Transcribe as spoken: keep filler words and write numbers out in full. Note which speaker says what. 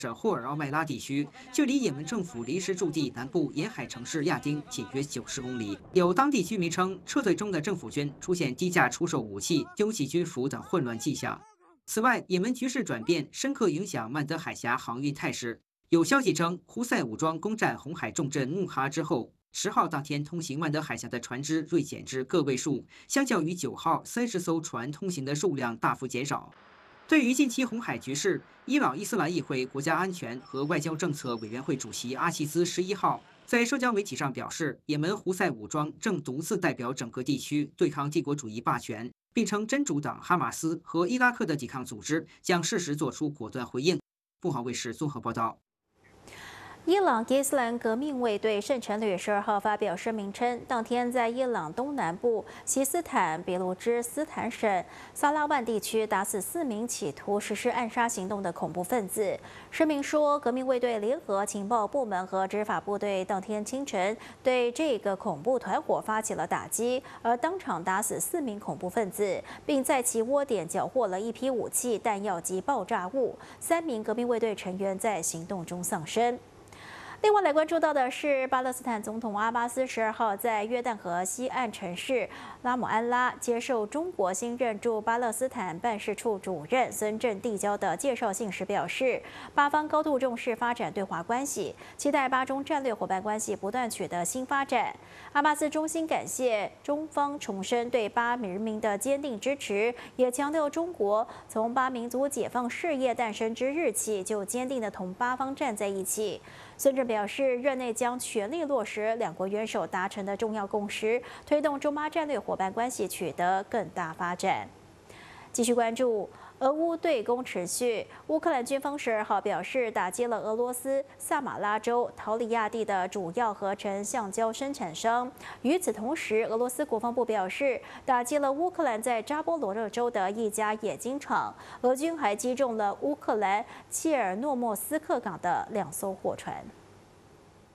Speaker 1: 者霍尔奥麦拉地区，距离也门政府临时驻地南部沿海城市亚丁仅约九十公里。有当地居民称，撤退中的政府军出现低价出售武器、拥挤军服等混乱迹象。此外，也门局势转变深刻影响曼德海峡航运态势。有消息称，胡塞武装攻占红海重镇穆哈之后，十号当天通行曼德海峡的船只锐减至个位数，相较于九号三十艘船通行的数量大幅减少。对于近期红海局势，伊朗伊斯兰议会国家安全和外交政策委员会主席阿齐兹十一号在社交媒体上表示，也门胡塞武装正独自代表整个地区对抗帝国主义霸权，并称真主党哈马斯和伊拉克的抵抗组织将适时做出果断回应。不好卫视综合报道。
Speaker 2: 伊朗伊斯兰革命卫队圣城旅十二号发表声明称，当天在伊朗东南部西斯坦别卢支斯坦省萨拉万地区打死四名企图实施暗杀行动的恐怖分子。声明说，革命卫队联合情报部门和执法部队当天清晨对这个恐怖团伙发起了打击，而当场打死四名恐怖分子，并在其窝点缴获了一批武器、弹药及爆炸物。三名革命卫队成员在行动中丧生。另外来关注到的是，巴勒斯坦总统阿巴斯十二号在约旦河西岸城市拉姆安拉接受中国新任驻巴勒斯坦办事处主任孙正递交的介绍信时表示，巴方高度重视发展对华关系，期待巴中战略伙伴关系不断取得新发展。阿巴斯衷心感谢中方重申对巴人民的坚定支持，也强调中国从巴民族解放事业诞生之日起就坚定地同巴方站在一起。孙正表示，任内将全力落实两国元首达成的重要共识，推动中巴战略伙伴关系取得更大发展。继续关注。俄乌对攻持续，乌克兰军方十二号表示，打击了俄罗斯萨马拉州陶里亚地的主要合成橡胶生产商。与此同时，俄罗斯国防部表示，打击了乌克兰在扎波罗热州的一家冶金厂。俄军还击中了乌克兰切尔诺莫斯克港的两艘货船。